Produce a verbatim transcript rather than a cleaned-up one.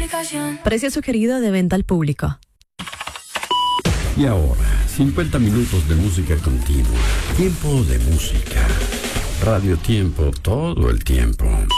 aplicación. Precio sugerido de venta al público. Y ahora, cincuenta minutos de música continua. Tiempo de música. Radio Tiempo todo el tiempo.